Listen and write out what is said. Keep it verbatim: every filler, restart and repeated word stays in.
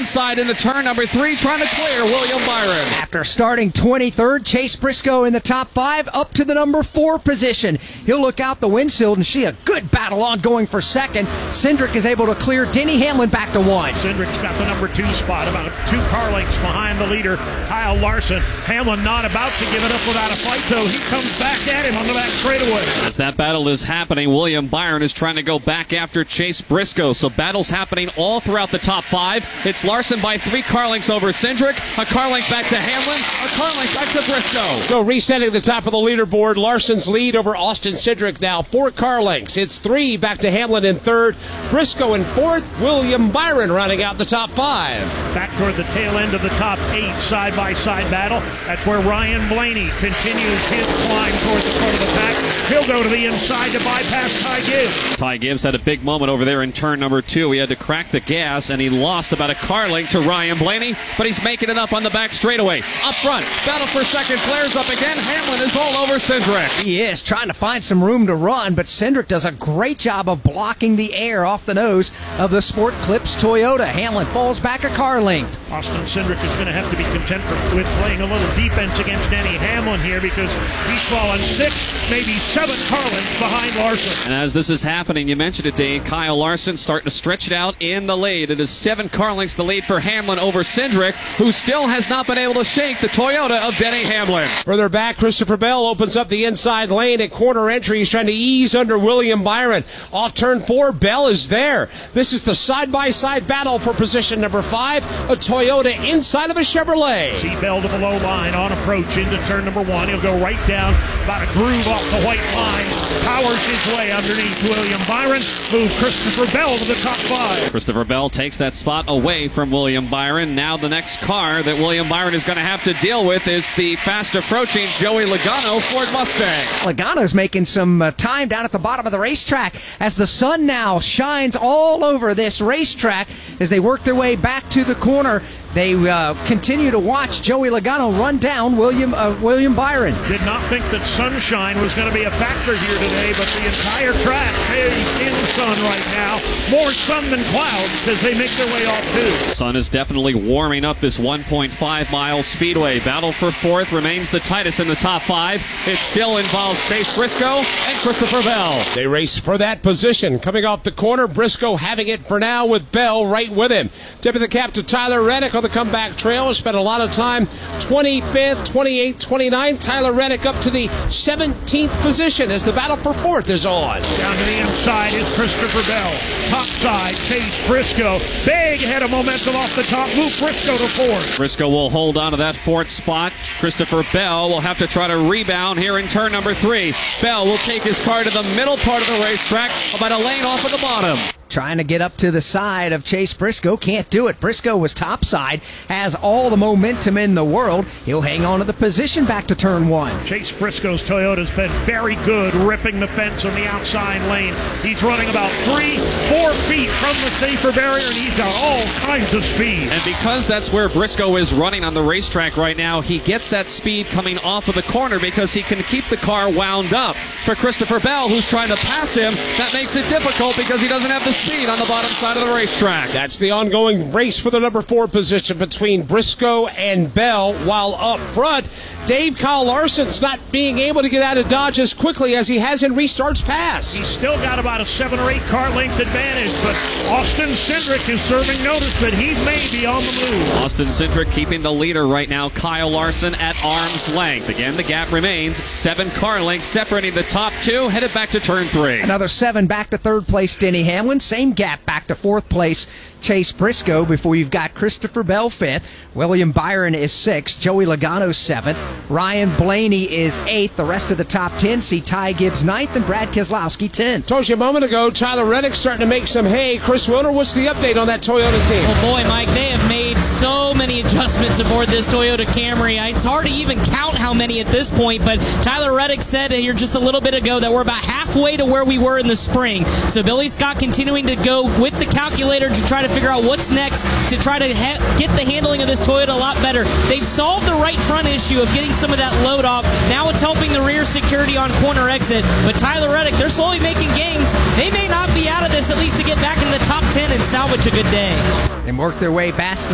inside into turn number three, trying to clear William Byron. After starting twenty-third, Chase Briscoe in the top five, up to the number four position. He'll look out the windshield and see a good battle on going for second. Cindric is able to clear Denny Hamlin back to one. Cindric's got the number two spot, about two car lengths behind the leader, Kyle Larson. Hamlin not about to give it up without a fight, though. He comes back at him on the back straightaway. As that battle is happening, William Byron is trying to go back after Chase Briscoe. So battles happening all throughout the top five. It's Larson by three car lengths over Cindric, a car length back to Hamlin, a car length back to Briscoe. So resetting the top of the leaderboard, Larson's lead over Austin Cindric now four car lengths. It's three back to Hamlin in third, Briscoe in fourth, William Byron rounding out the top five. Back toward the tail end of the top eight side-by-side battle. That's where Ryan Blaney continues his climb toward the front of the pack. He'll go to the inside to bypass Ty Gibbs. Ty Gibbs had a big moment over there in turn number two. He had to crack the gas, and he lost about a car length to Ryan Blaney, but he's making it up on the back straightaway. Up front, battle for second, flares up again. Hamlin is all over Cindric. He is trying to find some room to run, but Cindric does a great job of blocking the air off the nose of the Sport Clips Toyota. Hamlin falls back a car length. Austin Cindric is going to have to be content for, with playing a little defense against Denny Hamlin here, because he's fallen six, maybe seven car lengths behind Larson. And as this is happening, you mentioned it, Dane, Kyle Larson starting to stretch it out in the lead. It is seven car lengths the lead for Hamlin over Cindric, who still has not been able to shake the Toyota of Denny Hamlin. Further back, Christopher Bell opens up the inside lane at corner entry. He's trying to ease under William Byron. Off turn four, Bell is there. This is the side-by-side battle for position number five, a Toyota inside of a Chevrolet. See Bell to the low line on approach into turn number one. He'll go right down, about a groove off the white line. Powers his way underneath William Byron. Move Christopher Bell to the top five. Christopher Bell takes that spot away from William Byron. Now the next car that William Byron is going to have to deal with is the fast approaching Joey Logano Ford Mustang. Logano's making some uh, time down at the bottom of the racetrack as the sun now shines all over this racetrack as they work their way back to the corner. They uh, continue to watch Joey Logano run down William uh, William Byron. Did not think that sunshine was going to be a factor here today, but the entire track is in the sun right now. More sun than clouds as they make their way off too. Sun is definitely warming up this one point five mile speedway. Battle for fourth remains the tightest in the top five. It still involves Chase Briscoe and Christopher Bell. They race for that position. Coming off the corner, Briscoe having it for now with Bell right with him. Tipping the cap to Tyler Reddick on the comeback trail. Spent a lot of time twenty-fifth, twenty-eighth, twenty-ninth. Tyler Reddick up to the seventeenth position as the battle for fourth is on. Down to the inside is Christopher Bell. Top side, Chase Briscoe. Big head of momentum off the top. Move Briscoe to fourth. Briscoe will hold on to that fourth spot. Christopher Bell will have to try to rebound here in turn number three. Bell will take his car to the middle part of the racetrack, about a lane off at the bottom. Trying to get up to the side of Chase Briscoe. Can't do it. Briscoe was topside. Has all the momentum in the world. He'll hang on to the position back to turn one. Chase Briscoe's Toyota's been very good ripping the fence on the outside lane. He's running about three, four feet from the safer barrier, and he's got all kinds of speed. And because that's where Briscoe is running on the racetrack right now, he gets that speed coming off of the corner because he can keep the car wound up. For Christopher Bell, who's trying to pass him, that makes it difficult because he doesn't have the speed on the bottom side of the racetrack. That's the ongoing race for the number four position between Briscoe and Bell, while up front, Dave Kyle Larson's not being able to get out of Dodge as quickly as he has in restarts past. He's still got about a seven or eight car length advantage, but Austin Cindric is serving notice that he may be on the move. Austin Cindric keeping the leader right now, Kyle Larson at arm's length. Again, the gap remains seven car lengths separating the top two, headed back to turn three. Another seven back to third place, Denny Hamlin. Same gap back to fourth place, Chase Briscoe, before you've got Christopher Bell fifth. William Byron is sixth. Joey Logano seventh. Ryan Blaney is eighth. The rest of the top ten see Ty Gibbs ninth and Brad Keselowski tenth. Told you a moment ago, Tyler Reddick starting to make some hay. Chris Wilner, what's the update on that Toyota team? Oh boy, Mike, they have made so many adjustments aboard this Toyota Camry. It's hard to even count how many at this point, but Tyler Reddick said here just a little bit ago that we're about halfway to where we were in the spring. So Billy Scott continuing to go with the calculator to try to figure out what's next to try to ha- get the handling of this Toyota a lot better. They've solved the right front issue of getting some of that load off. Now it's helping the rear security on corner exit. But Tyler Reddick, they're slowly making gains. They may not be out of this, at least to get back into the top ten and salvage a good day. And work their way past the